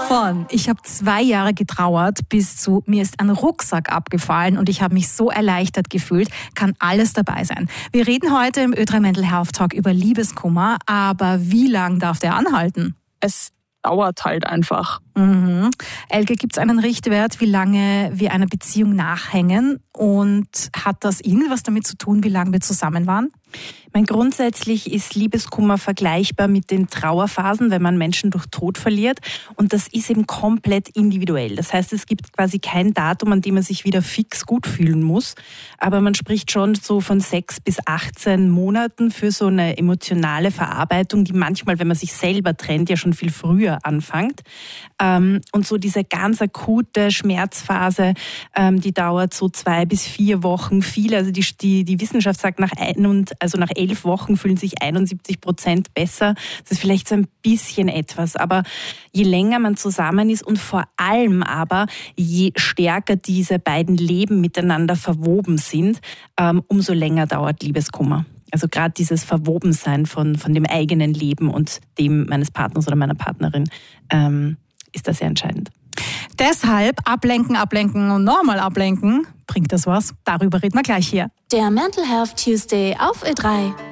Von ich habe 2 Jahre getrauert bis zu mir ist ein Rucksack abgefallen und ich habe mich so erleichtert gefühlt, kann alles dabei sein. Wir reden heute im Ö3 Mental Health Talk über Liebeskummer, aber wie lang darf der anhalten? Es dauert halt einfach. Elke, gibt es einen Richtwert, wie lange wir einer Beziehung nachhängen und hat das irgendwas damit zu tun, wie lange wir zusammen waren? Grundsätzlich ist Liebeskummer vergleichbar mit den Trauerphasen, wenn man Menschen durch Tod verliert. Und das ist eben komplett individuell. Das heißt, es gibt quasi kein Datum, an dem man sich wieder fix gut fühlen muss. Aber man spricht schon so von 6 bis 18 Monaten für so eine emotionale Verarbeitung, die manchmal, wenn man sich selber trennt, ja schon viel früher anfängt. Und so diese ganz akute Schmerzphase, die dauert so 2 bis 4 Wochen. Viele, also die Wissenschaft sagt, nach 11 Wochen fühlen sich 71% besser. Das ist vielleicht so ein bisschen etwas. Aber je länger man zusammen ist und vor allem aber, je stärker diese beiden Leben miteinander verwoben sind, umso länger dauert Liebeskummer. Also gerade dieses Verwobensein von dem eigenen Leben und dem meines Partners oder meiner Partnerin ist das sehr entscheidend. Deshalb ablenken und nochmal ablenken. Bringt das was? Darüber reden wir gleich hier. Der Mental Health Tuesday auf Ö3.